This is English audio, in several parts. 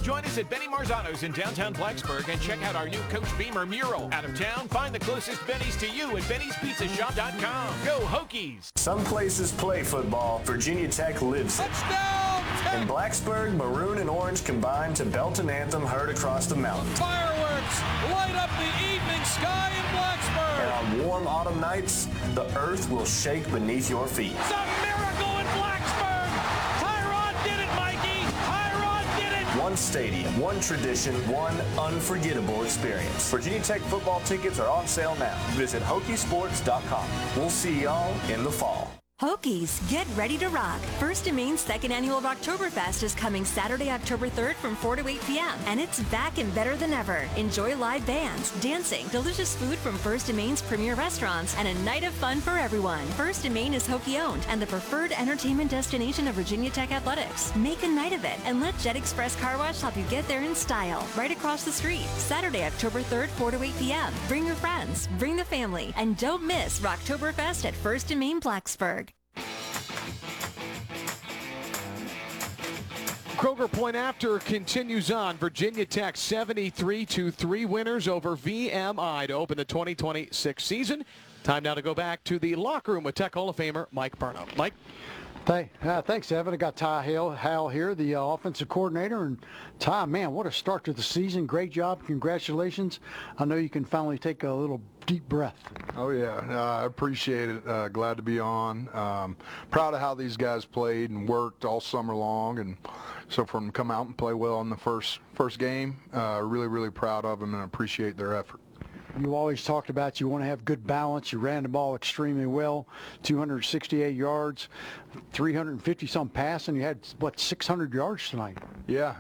Join us at Benny Marzano's in downtown Blacksburg and check out our new Coach Beamer mural. Out of town, find the closest Benny's to you at bennyspizzashop.com. Go Hokies! Some places play football. Virginia Tech lives it. Touchdown! In Blacksburg, maroon and orange combine to belt an anthem heard across the mountains. Fireworks light up the evening sky in Blacksburg. And on warm autumn nights, the earth will shake beneath your feet. It's a miracle in Blacksburg. Tyrod did it, Mikey. Tyrod did it. One stadium, one tradition, one unforgettable experience. Virginia Tech football tickets are on sale now. Visit Hokiesports.com. We'll see y'all in the fall. Hokies, get ready to rock. First and Maine's second annual Rocktoberfest is coming Saturday, October 3rd from 4 to 8 p.m. And it's back and better than ever. Enjoy live bands, dancing, delicious food from First and Maine's premier restaurants, and a night of fun for everyone. First and Maine is Hokie owned and the preferred entertainment destination of Virginia Tech athletics. Make a night of it and let Jet Express Car Wash help you get there in style. Right across the street. Saturday, October 3rd, 4 to 8 p.m. Bring your friends, bring the family, and don't miss Rocktoberfest at First and Maine Blacksburg. Kroger Point After continues on. Virginia Tech 73-3 winners over VMI to open the 2026 season. Time now to go back to the locker room with Tech Hall of Famer Mike Burnham. Mike? Thanks, Evan. I got Ty Hal here, the offensive coordinator. And Ty, man, what a start to the season. Great job. Congratulations. I know you can finally take a little deep breath. Oh, yeah. I appreciate it. Glad to be on. Proud of how these guys played and worked all summer long. And so for them to come out and play well in the first game, really, really proud of them and appreciate their effort. You always talked about you want to have good balance. You ran the ball extremely well, 268 yards, 350-some passing. You had, 600 yards tonight? Yeah,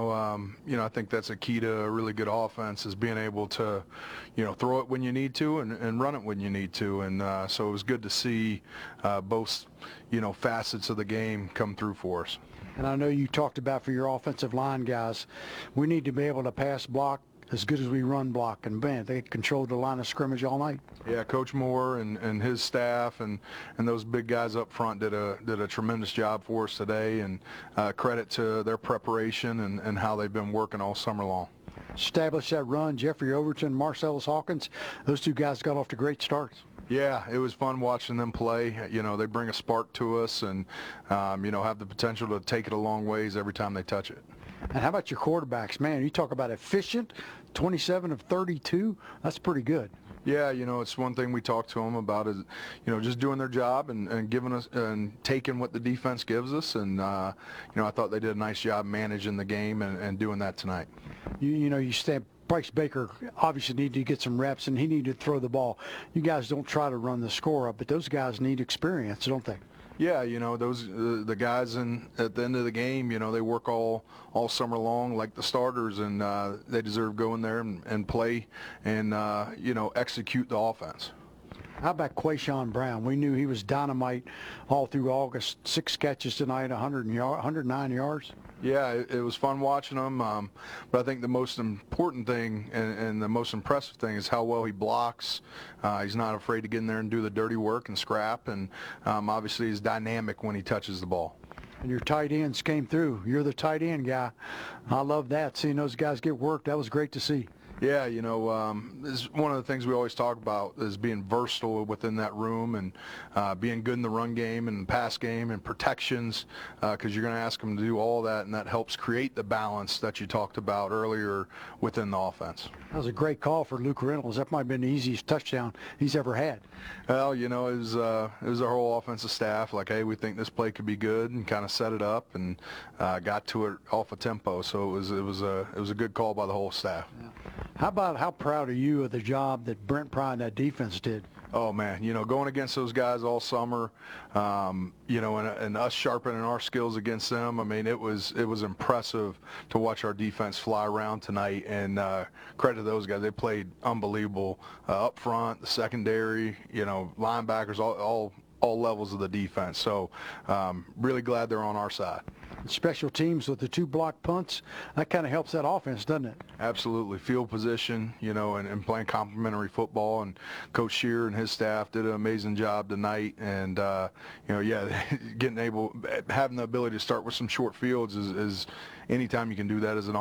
I think that's a key to a really good offense is being able to, throw it when you need to and run it when you need to. And so it was good to see both, facets of the game come through for us. And I know you talked about for your offensive line guys, we need to be able to pass block as good as we run block. And, man, they controlled the line of scrimmage all night. Yeah, Coach Moore and his staff and those big guys up front did a tremendous job for us today. And credit to their preparation and how they've been working all summer long. Established that run. Jeffrey Overton, Marcellus Hawkins, those two guys got off to great starts. Yeah, it was fun watching them play. They bring a spark to us and, have the potential to take it a long ways every time they touch it. And how about your quarterbacks? Man, you talk about efficient, 27 of 32. That's pretty good. Yeah, it's one thing we talk to them about is, just doing their job and giving us and taking what the defense gives us. And, I thought they did a nice job managing the game and doing that tonight. You stand. Bryce Baker obviously needed to get some reps, and he needed to throw the ball. You guys don't try to run the score up, but those guys need experience, don't they? Yeah, those the guys at the end of the game, they work all summer long like the starters, and they deserve going there and play and, execute the offense. How about Quayshawn Brown? We knew he was dynamite all through August. 6 catches tonight, 109 yards. Yeah, it was fun watching him, but I think the most important thing and the most impressive thing is how well he blocks. He's not afraid to get in there and do the dirty work and scrap, and obviously he's dynamic when he touches the ball. And your tight ends came through. You're the tight end guy. I love that, seeing those guys get work. That was great to see. Yeah, this is one of the things we always talk about is being versatile within that room and being good in the run game and the pass game and protections because you're going to ask them to do all that, and that helps create the balance that you talked about earlier within the offense. That was a great call for Luke Reynolds. That might have been the easiest touchdown he's ever had. Well, it was our whole offensive staff like, hey, we think this play could be good, and kind of set it up and got to it off a tempo. So it was a good call by the whole staff. Yeah. How proud are you of the job that Brent Pry and that defense did? Oh, man, going against those guys all summer, and us sharpening our skills against them, I mean, it was impressive to watch our defense fly around tonight, and credit to those guys. They played unbelievable up front, the secondary, linebackers, all levels of the defense. So really glad they're on our side. Special teams with the 2 block punts, that kind of helps that offense, doesn't it? Absolutely. Field position, and playing complementary football. And Coach Shear and his staff did an amazing job tonight. And, having the ability to start with some short fields is anytime you can do that as an